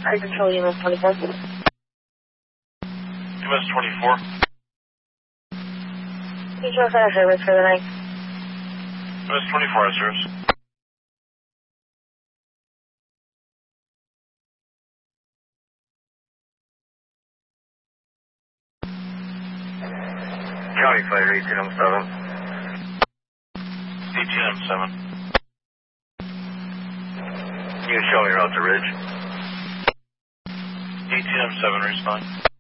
I control UMS 24. UMS 24. Control center service for the night. UMS 24 has service. County Fire 18M7. 18M7. You can show me route to Ridge. 18M7 respond.